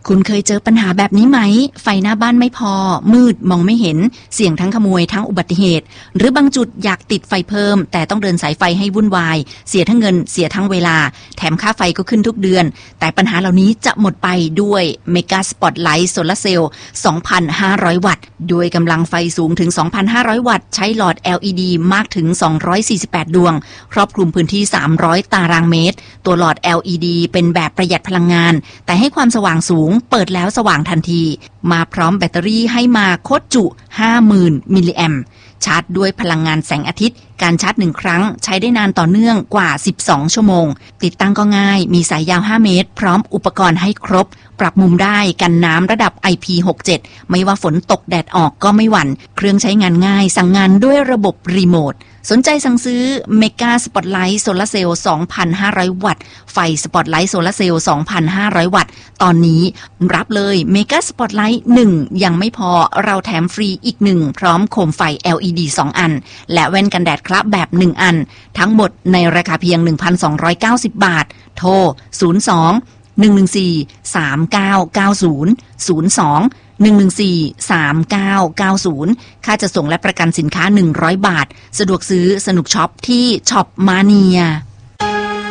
คุณเคยเจอปัญหาแบบนี้ไหมไฟหน้าบ้านไม่พอมืดมองไม่เห็นเสี่ยงทั้งขโมยทั้งอุบัติเหตุหรือบางจุดอยากติดไฟเพิ่มแต่ต้องเดินสายไฟให้วุ่นวายเสียทั้งเงินเสียทั้งเวลาแถมค่าไฟก็ขึ้นทุกเดือนแต่ปัญหาเหล่านี้จะหมดไปด้วยเมกาสปอตไลท์โซลาร์เซลล์ 2,500 วัตต์ด้วยกำลังไฟสูงถึง 2,500 วัตต์ใช้หลอด LED มากถึง248ดวงครอบคลุมพื้นที่300ตารางเมตรตัวหลอด LED เป็นแบบประหยัดพลังงานแต่ให้ความสว่างสูงเปิดแล้วสว่างทันทีมาพร้อมแบตเตอรี่ให้มาโคตรจุ 50,000 มิลลิแอมป์ชาร์จด้วยพลังงานแสงอาทิตย์การชาร์จ1ครั้งใช้ได้นานต่อเนื่องกว่า12ชั่วโมงติดตั้งก็ง่ายมีสายยาว5เมตรพร้อมอุปกรณ์ให้ครบปรับมุมได้กันน้ำระดับ IP67 ไม่ว่าฝนตกแดดออกก็ไม่หวั่นเครื่องใช้งานง่ายสั่งงานด้วยระบบรีโมทสนใจสั่งซื้อเมกาสปอตไลท์โซลาร์เซลล์ 2,500 วัตต์ไฟสปอตไลท์โซลาร์เซลล์ 2,500 วัตต์ตอนนี้รับเลยเมกาสปอตไลท์1ยังไม่พอเราแถมฟรีอีก1พร้อมโคมไฟ LED 2 อันและแว่นกันแดดครับแบบ1อันทั้งหมดในราคาเพียง 1,290 บาทโทร 02-114-3990 02-114-3990 ค่าจะส่งและประกันสินค้า100 บาทสะดวกซื้อสนุกช็อปที่ช็อปมาเนีย